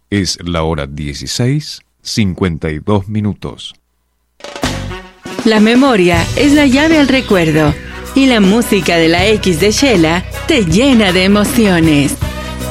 Es la hora 16:52. La memoria es la llave al recuerdo y la música de la X de Shela te llena de emociones.